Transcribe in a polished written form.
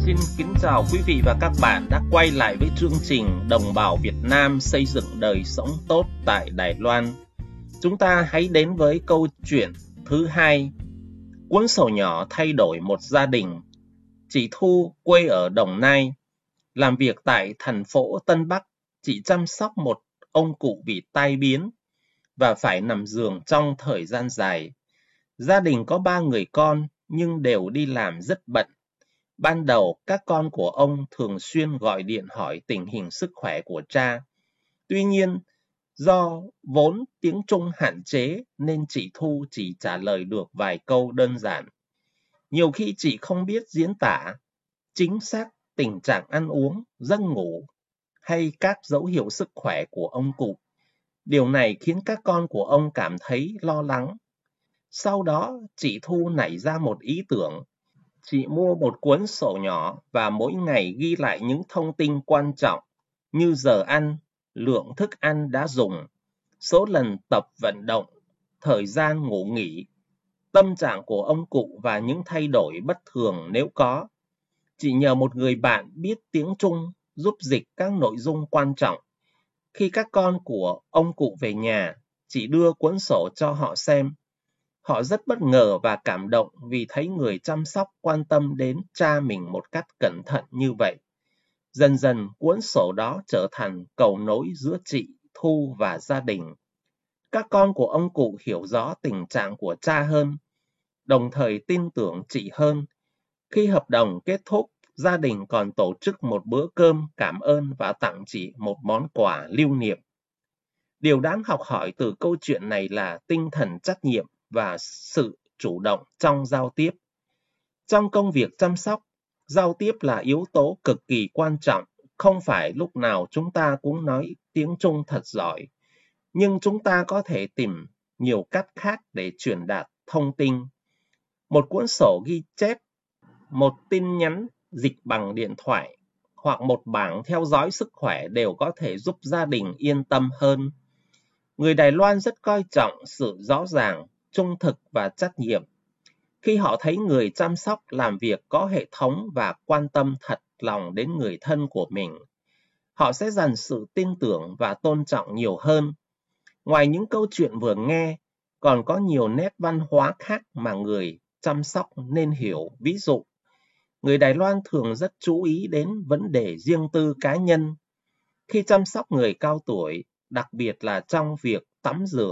Xin kính chào quý vị và các bạn đã quay lại với chương trình Đồng bào Việt Nam xây dựng đời sống tốt tại Đài Loan. Chúng ta hãy đến với câu chuyện thứ 2. Cuốn sổ nhỏ thay đổi một gia đình. Chị Thu quê ở Đồng Nai, làm việc tại thành phố Tân Bắc. Chị chăm sóc một ông cụ bị tai biến và phải nằm giường trong thời gian dài. Gia đình có 3 người con nhưng đều đi làm rất bận. Ban đầu, các con của ông thường xuyên gọi điện hỏi tình hình sức khỏe của cha. Tuy nhiên, do vốn tiếng Trung hạn chế nên chị Thu chỉ trả lời được vài câu đơn giản. Nhiều khi chị không biết diễn tả chính xác tình trạng ăn uống, giấc ngủ hay các dấu hiệu sức khỏe của ông cụ. Điều này khiến các con của ông cảm thấy lo lắng. Sau đó, chị Thu nảy ra một ý tưởng. Chị mua một cuốn sổ nhỏ và mỗi ngày ghi lại những thông tin quan trọng như giờ ăn, lượng thức ăn đã dùng, số lần tập vận động, thời gian ngủ nghỉ, tâm trạng của ông cụ và những thay đổi bất thường nếu có. Chị nhờ một người bạn biết tiếng Trung giúp dịch các nội dung quan trọng. Khi các con của ông cụ về nhà, chị đưa cuốn sổ cho họ xem. Họ rất bất ngờ và cảm động vì thấy người chăm sóc quan tâm đến cha mình một cách cẩn thận như vậy. Dần dần, cuốn sổ đó trở thành cầu nối giữa chị, Thu và gia đình. Các con của ông cụ hiểu rõ tình trạng của cha hơn, đồng thời tin tưởng chị hơn. Khi hợp đồng kết thúc, gia đình còn tổ chức một bữa cơm cảm ơn và tặng chị một món quà lưu niệm. Điều đáng học hỏi từ câu chuyện này là tinh thần trách nhiệm và sự chủ động trong giao tiếp. Trong công việc chăm sóc, giao tiếp là yếu tố cực kỳ quan trọng. Không phải lúc nào chúng ta cũng nói tiếng Trung thật giỏi, nhưng chúng ta có thể tìm nhiều cách khác để truyền đạt thông tin. Một cuốn sổ ghi chép, một tin nhắn dịch bằng điện thoại, hoặc một bảng theo dõi sức khỏe đều có thể giúp gia đình yên tâm hơn. Người Đài Loan rất coi trọng sự rõ ràng, trung thực và trách nhiệm. Khi họ thấy người chăm sóc làm việc có hệ thống và quan tâm thật lòng đến người thân của mình, họ sẽ dành sự tin tưởng và tôn trọng nhiều hơn. Ngoài những câu chuyện vừa nghe, còn có nhiều nét văn hóa khác mà người chăm sóc nên hiểu. Ví dụ, người Đài Loan thường rất chú ý đến vấn đề riêng tư cá nhân. Khi chăm sóc người cao tuổi, đặc biệt là trong việc tắm rửa,